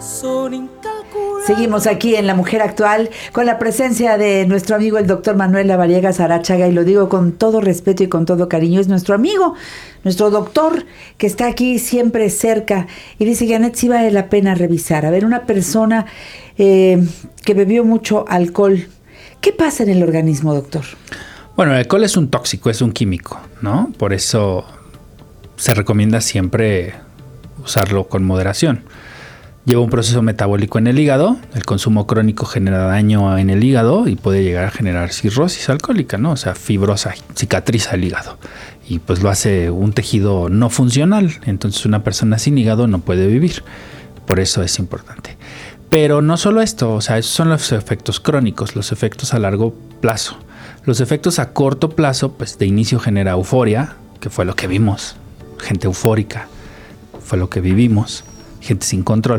son incalculables. Seguimos aquí en La Mujer Actual con la presencia de nuestro amigo el doctor Manuel Lavariegas Aráchaga, y lo digo con todo respeto y con todo cariño, es nuestro amigo, nuestro doctor que está aquí siempre cerca, y dice: Janet, sí vale la pena revisar. A ver, una persona que bebió mucho alcohol, ¿qué pasa en el organismo, doctor? Bueno, el alcohol es un tóxico, es un químico, ¿no? Por eso se recomienda siempre usarlo con moderación. Lleva un proceso metabólico en el hígado, el consumo crónico genera daño en el hígado y puede llegar a generar cirrosis alcohólica, ¿no? O sea, fibrosa, cicatriza el hígado y pues lo hace un tejido no funcional. Entonces una persona sin hígado no puede vivir, por eso es importante. Pero no solo esto, o sea, esos son los efectos crónicos, los efectos a largo plazo. Los efectos a corto plazo, pues de inicio genera euforia, que fue lo que vimos, gente eufórica, fue lo que vivimos, gente sin control.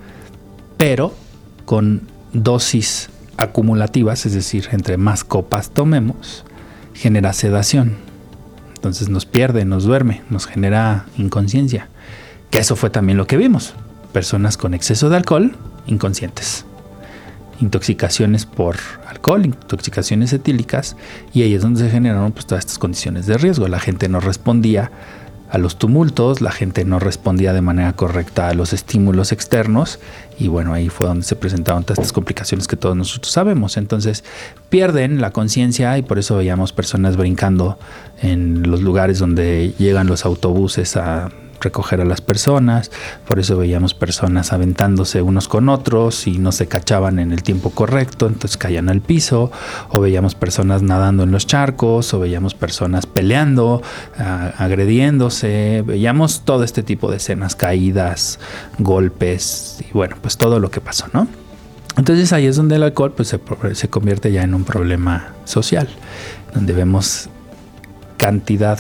Pero con dosis acumulativas, es decir, entre más copas tomemos, genera sedación. Entonces nos pierde, nos duerme, nos genera inconsciencia. Que eso fue también lo que vimos. Personas con exceso de alcohol, inconscientes. Intoxicaciones por alcohol, intoxicaciones etílicas, y ahí es donde se generaron pues todas estas condiciones de riesgo. La gente no respondía a los tumultos, la gente no respondía de manera correcta a los estímulos externos, y bueno, ahí fue donde se presentaron todas estas complicaciones que todos nosotros sabemos. Entonces pierden la conciencia, y por eso veíamos personas brincando en los lugares donde llegan los autobuses a recoger a las personas, por eso veíamos personas aventándose unos con otros y no se cachaban en el tiempo correcto, entonces caían al piso, o veíamos personas nadando en los charcos, o veíamos personas peleando, agrediéndose, veíamos todo este tipo de escenas, caídas, golpes, y bueno, pues todo lo que pasó, ¿no? Entonces ahí es donde el alcohol pues se convierte ya en un problema social, donde vemos cantidad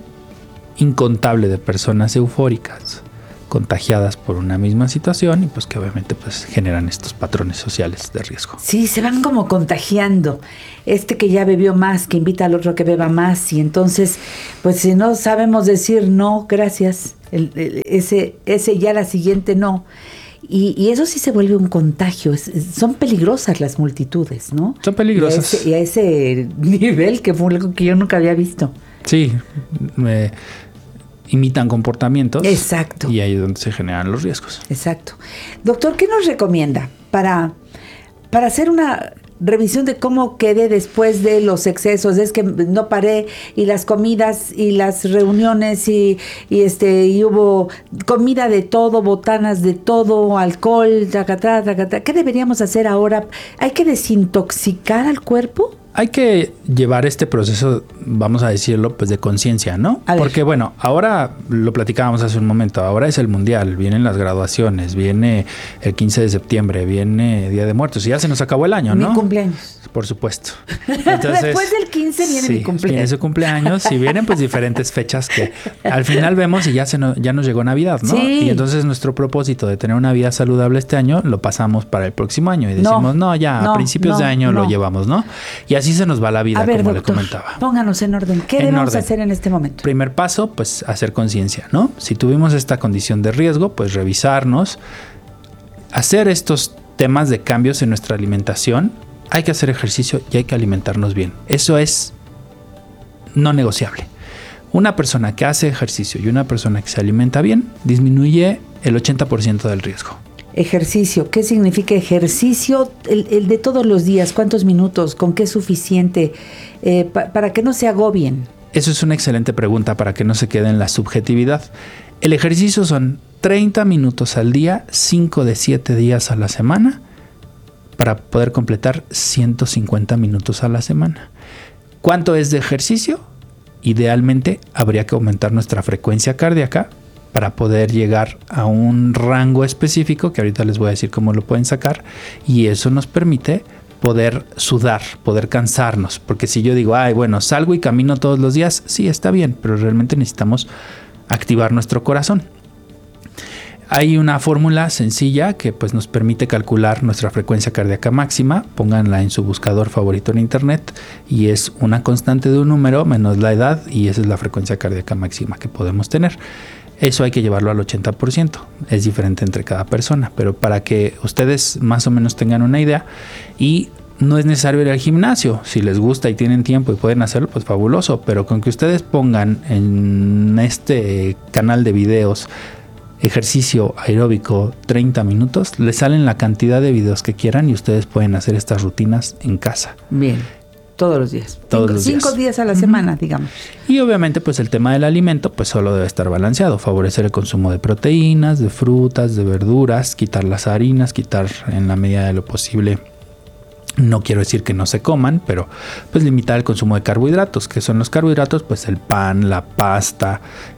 incontable de personas eufóricas contagiadas por una misma situación, y pues que obviamente pues generan estos patrones sociales de riesgo. Sí, se van como contagiando. Este que ya bebió más, que invita al otro que beba más, y entonces pues si no sabemos decir no, gracias, ese ya la siguiente no. Y eso sí se vuelve un contagio. Son peligrosas las multitudes, ¿no? Son peligrosas. Y a ese nivel, que fue algo que yo nunca había visto. Sí, imitan comportamientos. Exacto. Y ahí es donde se generan los riesgos. Exacto. Doctor, ¿qué nos recomienda para hacer una revisión de cómo quedé después de los excesos? Es que no paré, y las comidas y las reuniones y hubo comida de todo, botanas de todo, alcohol, ¿qué deberíamos hacer ahora? ¿Hay que desintoxicar al cuerpo? Hay que llevar este proceso, vamos a decirlo, pues de conciencia, ¿no? Porque bueno, ahora lo platicábamos hace un momento, ahora es el mundial, vienen las graduaciones, viene el 15 de septiembre, viene Día de Muertos, y ya se nos acabó el año, ¿no? Mi cumpleaños. Por supuesto. Entonces, después del 15 viene mi cumpleaños. Viene su cumpleaños, y vienen pues diferentes fechas que al final vemos, y ya nos llegó Navidad, ¿no? Sí. Y entonces nuestro propósito de tener una vida saludable este año lo pasamos para el próximo año, y decimos, a principios de año lo llevamos, ¿no? Y así se nos va la vida, a ver, como doctor, le comentaba. Pónganos en orden. ¿Qué debemos hacer en este momento? Primer paso, pues hacer conciencia, ¿no? Si tuvimos esta condición de riesgo, pues revisarnos, hacer estos temas de cambios en nuestra alimentación. Hay que hacer ejercicio y hay que alimentarnos bien. Eso es no negociable. Una persona que hace ejercicio y una persona que se alimenta bien disminuye el 80% del riesgo. Ejercicio, ¿qué significa ejercicio? El de todos los días, ¿cuántos minutos? ¿Con qué es suficiente? Para que no se agobien. Eso es una excelente pregunta, para que no se quede en la subjetividad. El ejercicio son 30 minutos al día, 5 de 7 días a la semana, para poder completar 150 minutos a la semana. ¿Cuánto es de ejercicio? Idealmente habría que aumentar nuestra frecuencia cardíaca para poder llegar a un rango específico, que ahorita les voy a decir cómo lo pueden sacar, y eso nos permite poder sudar, poder cansarnos, porque si yo digo, salgo y camino todos los días, sí, está bien, pero realmente necesitamos activar nuestro corazón. Hay una fórmula sencilla que pues nos permite calcular nuestra frecuencia cardíaca máxima. Pónganla en su buscador favorito en internet, y es una constante de un número menos la edad, y esa es la frecuencia cardíaca máxima que podemos tener. Eso hay que llevarlo al 80%. Es diferente entre cada persona, pero para que ustedes más o menos tengan una idea, y no es necesario ir al gimnasio. Si les gusta y tienen tiempo y pueden hacerlo, pues fabuloso. Pero con que ustedes pongan en este canal de videos ejercicio aeróbico 30 minutos, les salen la cantidad de videos que quieran y ustedes pueden hacer estas rutinas en casa. Bien, todos los días. Todos los días. 5 días a la semana, digamos. Y obviamente pues el tema del alimento pues solo debe estar balanceado, favorecer el consumo de proteínas, de frutas, de verduras, quitar las harinas, quitar en la medida de lo posible. No quiero decir que no se coman, pero pues limitar el consumo de carbohidratos. ¿Qué son los carbohidratos? Pues el pan, la pasta,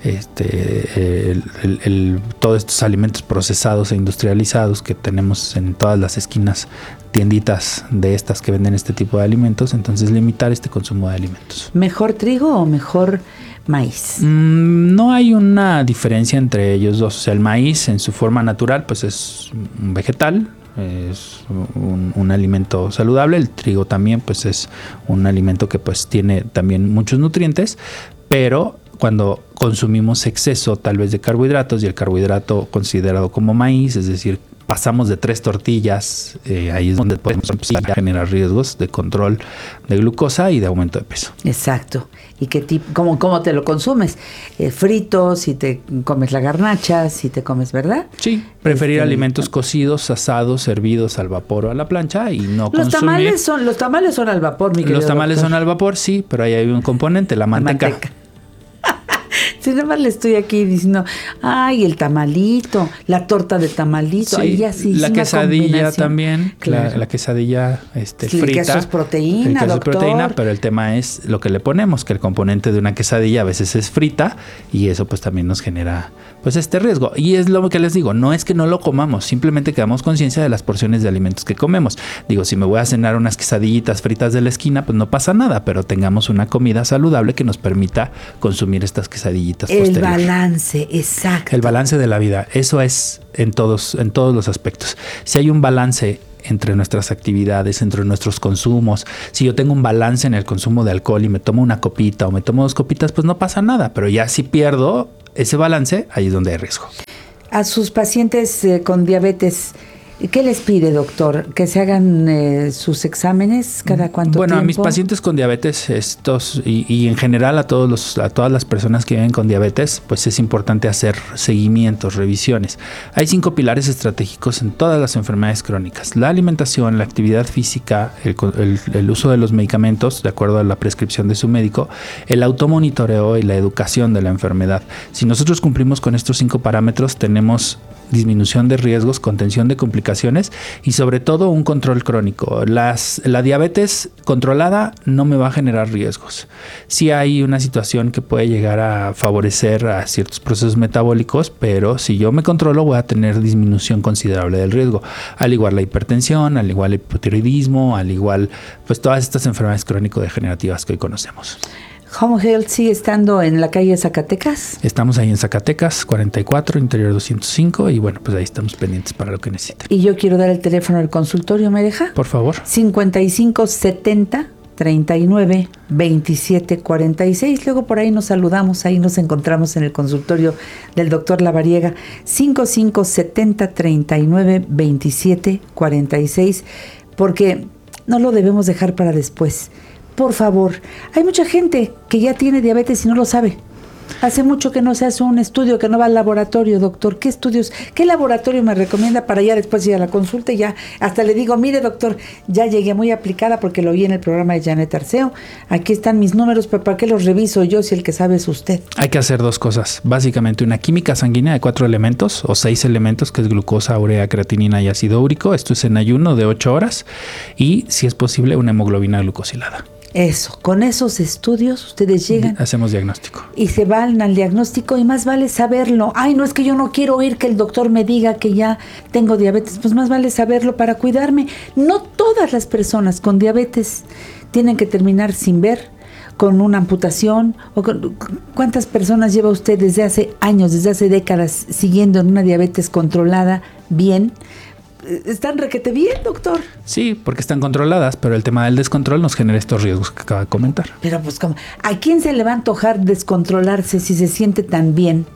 todos estos alimentos procesados e industrializados que tenemos en todas las esquinas, tienditas de estas que venden este tipo de alimentos. Entonces limitar este consumo de alimentos. ¿Mejor trigo o mejor maíz? No hay una diferencia entre ellos dos. O sea, el maíz en su forma natural pues es un vegetal. Es un alimento saludable. El trigo también pues es un alimento que pues tiene también muchos nutrientes, pero cuando consumimos exceso tal vez de carbohidratos, y el carbohidrato considerado como maíz, es decir, pasamos de 3 tortillas, ahí es donde podemos empezar a generar riesgos de control de glucosa y de aumento de peso. Exacto. ¿Y qué tipo, cómo te lo consumes? Frito, si te comes la garnacha, si te comes, ¿verdad? Sí, preferir alimentos cocidos, asados, hervidos al vapor o a la plancha y no consumir. Los tamales son al vapor, mi querido Los tamales doctor. son al vapor, sí, pero ahí hay un componente, la manteca. Si nada más le estoy aquí diciendo, ay, el tamalito, la torta de tamalito, Sí, ay, ya sí, la es una quesadilla combinación. también, Claro. la quesadilla Sí, frita. el queso es proteína, El queso doctor. es proteína, pero el tema es lo que le ponemos, que el componente de una quesadilla a veces es frita y eso pues también nos genera pues este riesgo. Y es lo que les digo, no es que no lo comamos, simplemente que damos conciencia de las porciones de alimentos que comemos. Digo, si me voy a cenar unas quesadillitas fritas de la esquina, pues no pasa nada, pero tengamos una comida saludable que nos permita consumir estas quesadillitas El posterior. balance, exacto. El balance de la vida, eso es en todos los aspectos. Si hay un balance entre nuestras actividades, entre nuestros consumos, si yo tengo un balance en el consumo de alcohol y me tomo una copita o me tomo 2 copitas, pues no pasa nada, pero ya si pierdo ese balance, ahí es donde hay riesgo. A sus pacientes con diabetes, ¿qué les pide, doctor? ¿Que se hagan sus exámenes cada cuánto tiempo? Bueno, a mis pacientes con diabetes, y en general a todas las personas que viven con diabetes, pues es importante hacer seguimientos, revisiones. Hay 5 pilares estratégicos en todas las enfermedades crónicas: la alimentación, la actividad física, el uso de los medicamentos de acuerdo a la prescripción de su médico, el automonitoreo y la educación de la enfermedad. Si nosotros cumplimos con estos 5 parámetros, tenemos disminución de riesgos, contención de complicaciones y sobre todo un control crónico. La diabetes controlada no me va a generar riesgos. Sí hay una situación que puede llegar a favorecer a ciertos procesos metabólicos, pero si yo me controlo voy a tener disminución considerable del riesgo. Al igual la hipertensión, al igual el hipotiroidismo, al igual pues todas estas enfermedades crónico-degenerativas que hoy conocemos. Home Health sigue estando en la calle Zacatecas. Estamos ahí en Zacatecas 44, interior 205 y bueno, pues ahí estamos pendientes para lo que necesiten. Y yo quiero dar el teléfono del consultorio, ¿me deja? Por favor. 5570 39 27 46. Luego por ahí nos saludamos, ahí nos encontramos en el consultorio del doctor Lavariega. 5570 39 27 46, porque no lo debemos dejar para después. Por favor, hay mucha gente que ya tiene diabetes y no lo sabe. Hace mucho que no se hace un estudio, que no va al laboratorio, doctor. ¿Qué estudios, qué laboratorio me recomienda para ya después ir a la consulta? Y ya hasta le digo, mire, doctor, ya llegué muy aplicada porque lo oí en el programa de Janet Arceo. Aquí están mis números, pero ¿para qué los reviso yo si el que sabe es usted? Hay que hacer 2 cosas. Básicamente una química sanguínea de 4 elementos o 6 elementos, que es glucosa, urea, creatinina y ácido úrico. Esto es en ayuno de 8 horas. Y, si es posible, una hemoglobina glucosilada. Eso, con esos estudios ustedes llegan. Hacemos diagnóstico. Y se van al diagnóstico y más vale saberlo. Ay, no es que yo no quiero oír que el doctor me diga que ya tengo diabetes. Pues más vale saberlo para cuidarme. No todas las personas con diabetes tienen que terminar sin ver, con una amputación. ¿Cuántas personas lleva usted desde hace años, desde hace décadas, siguiendo en una diabetes controlada bien? Están requete bien, doctor. Sí, porque están controladas, pero el tema del descontrol nos genera estos riesgos que acaba de comentar. Pero pues, ¿cómo? ¿A quién se le va a antojar descontrolarse si se siente tan bien?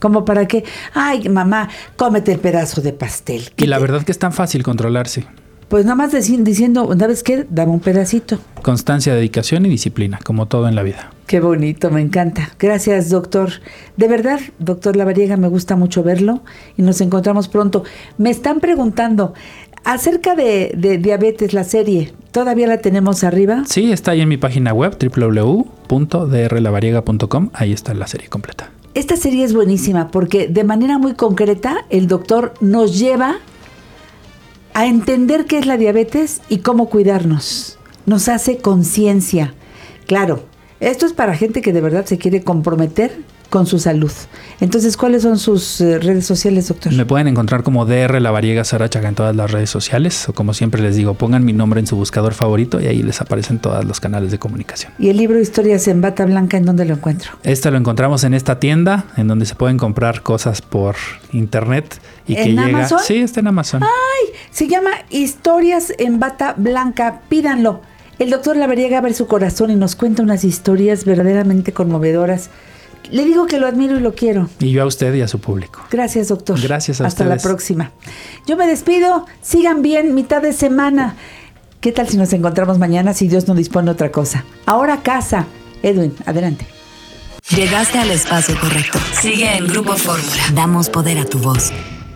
Como para que, ay, mamá, cómete el pedazo de pastel. Y la verdad que es tan fácil controlarse. Pues nada más diciendo, ¿sabes qué? Dame un pedacito. Constancia, dedicación y disciplina, como todo en la vida. Qué bonito, me encanta. Gracias, doctor. De verdad, doctor Lavariega, me gusta mucho verlo y nos encontramos pronto. Me están preguntando acerca de diabetes, la serie. ¿Todavía la tenemos arriba? Sí, está ahí en mi página web, www.drlavariega.com. Ahí está la serie completa. Esta serie es buenísima porque de manera muy concreta el doctor nos lleva a entender qué es la diabetes y cómo cuidarnos. Nos hace conciencia. Claro, esto es para gente que de verdad se quiere comprometer con su salud. Entonces, ¿cuáles son sus redes sociales, doctor? Me pueden encontrar como DR Lavariega Sarachaga en todas las redes sociales, o como siempre les digo, pongan mi nombre en su buscador favorito y ahí les aparecen todos los canales de comunicación. ¿Y el libro Historias en Bata Blanca, en dónde lo encuentro? Lo encontramos en esta tienda, en donde se pueden comprar cosas por internet y que ¿En llega. Amazon? Sí, está en Amazon. ¡Ay! Se llama Historias en Bata Blanca. Pídanlo. El doctor Lavariega abre su corazón y nos cuenta unas historias verdaderamente conmovedoras. Le digo que lo admiro y lo quiero. Y yo a usted y a su público. Gracias, doctor. Gracias a Hasta ustedes. la próxima. Yo me despido. Sigan bien, mitad de semana. ¿Qué tal si nos encontramos mañana si Dios no dispone otra cosa? Ahora casa. Edwin, adelante. Llegaste al espacio correcto. Sigue en Grupo Fórmula. Damos poder a tu voz.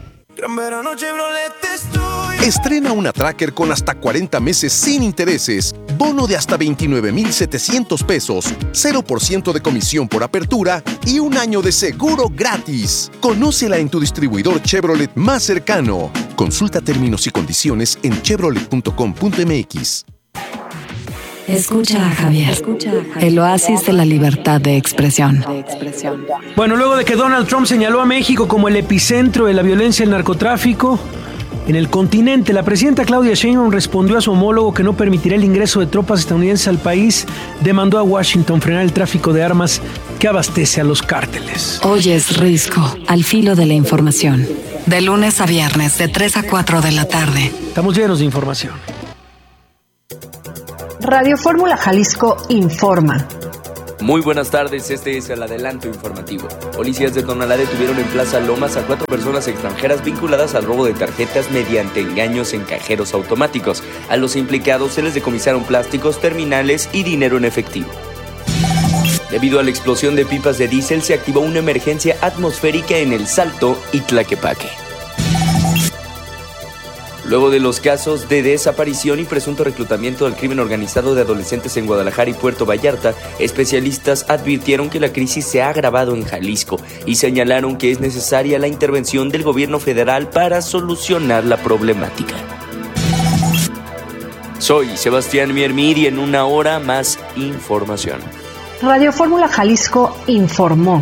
Estrena una Tracker con hasta 40 meses sin intereses, bono de hasta 29,700 pesos, 0% de comisión por apertura y un año de seguro gratis. Conócela en tu distribuidor Chevrolet más cercano. Consulta términos y condiciones en chevrolet.com.mx. Escucha a Javier. El oasis de la libertad de expresión. Bueno, luego de que Donald Trump señaló a México como el epicentro de la violencia y el narcotráfico en el continente, la presidenta Claudia Sheinbaum respondió a su homólogo que no permitirá el ingreso de tropas estadounidenses al país. Demandó a Washington frenar el tráfico de armas que abastece a los cárteles. Hoy es Risco, al filo de la información. De lunes a viernes, de 3 a 4 de la tarde. Estamos llenos de información. Radio Fórmula Jalisco informa. Muy buenas tardes, este es el adelanto informativo. Policías de Tonalá detuvieron en Plaza Lomas a 4 personas extranjeras vinculadas al robo de tarjetas mediante engaños en cajeros automáticos. A los implicados se les decomisaron plásticos, terminales y dinero en efectivo. Debido a la explosión de pipas de diésel, se activó una emergencia atmosférica en El Salto y Tlaquepaque. Luego de los casos de desaparición y presunto reclutamiento del crimen organizado de adolescentes en Guadalajara y Puerto Vallarta, especialistas advirtieron que la crisis se ha agravado en Jalisco y señalaron que es necesaria la intervención del gobierno federal para solucionar la problemática. Soy Sebastián Miermir y en una hora más información. Radio Fórmula Jalisco informó.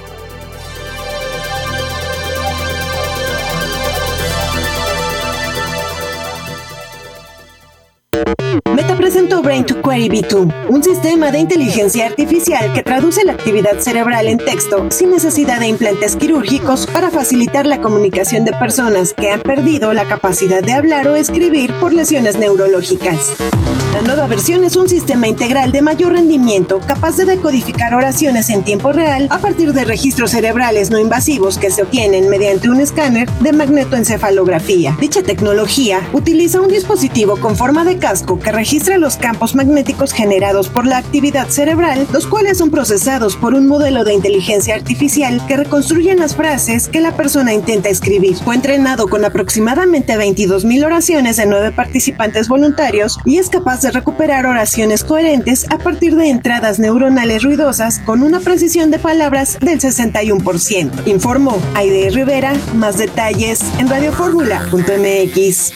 Meta presentó Brain to Query V2, un sistema de inteligencia artificial que traduce la actividad cerebral en texto sin necesidad de implantes quirúrgicos para facilitar la comunicación de personas que han perdido la capacidad de hablar o escribir por lesiones neurológicas. La nueva versión es un sistema integral de mayor rendimiento capaz de decodificar oraciones en tiempo real a partir de registros cerebrales no invasivos que se obtienen mediante un escáner de magnetoencefalografía. Dicha tecnología utiliza un dispositivo con forma de casco que registra los campos magnéticos generados por la actividad cerebral, los cuales son procesados por un modelo de inteligencia artificial que reconstruyen las frases que la persona intenta escribir. Fue entrenado con aproximadamente 22,000 oraciones de 9 participantes voluntarios y es capaz de recuperar oraciones coherentes a partir de entradas neuronales ruidosas con una precisión de palabras del 61%. Informó Aide Rivera. Más detalles en radioformula.mx.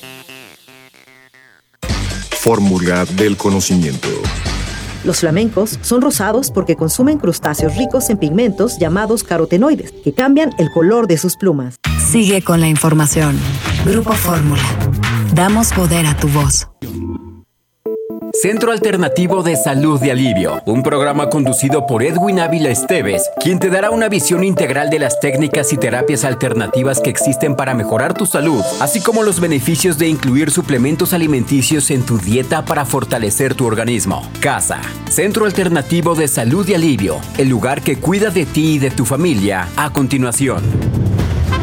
Fórmula del conocimiento. Los flamencos son rosados porque consumen crustáceos ricos en pigmentos llamados carotenoides, que cambian el color de sus plumas. Sigue con la información. Grupo Fórmula. Damos poder a tu voz. Centro Alternativo de Salud y Alivio, un programa conducido por Edwin Ávila Esteves, quien te dará una visión integral de las técnicas y terapias alternativas que existen para mejorar tu salud, así como los beneficios de incluir suplementos alimenticios en tu dieta para fortalecer tu organismo. CASA, Centro Alternativo de Salud y Alivio, el lugar que cuida de ti y de tu familia. A continuación.